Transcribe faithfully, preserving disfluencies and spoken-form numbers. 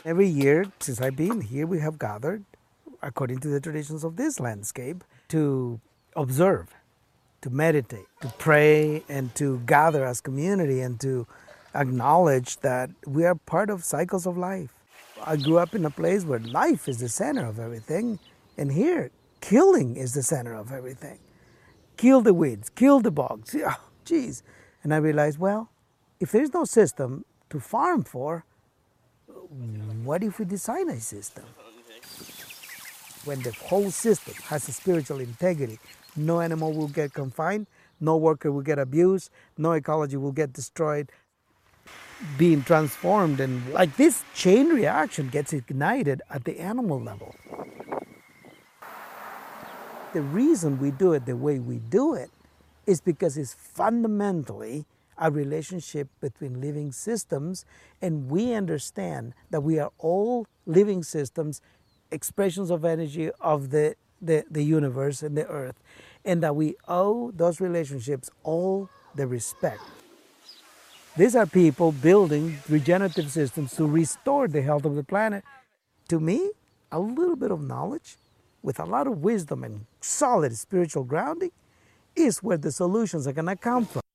Every year since I've been here, we have gathered, according to the traditions of this landscape, to observe, to meditate, to pray, and to gather as community and to acknowledge that we are part of cycles of life. I grew up in a place where life is the center of everything, and here, killing is the center of everything. Kill the weeds, kill the bugs, oh, geez. And I realized, well, if there's no system to farm for, what if we design a system? When the whole system has a spiritual integrity, no animal will get confined, no worker will get abused, no ecology will get destroyed, being transformed, and like this chain reaction gets ignited at the animal level. The reason we do it the way we do it is because it's fundamentally a relationship between living systems, and we understand that we are all living systems, expressions of energy of the, the, the universe and the earth, and that we owe those relationships all the respect. These are people building regenerative systems to restore the health of the planet. To me, a little bit of knowledge with a lot of wisdom and solid spiritual grounding is where the solutions are going to come from.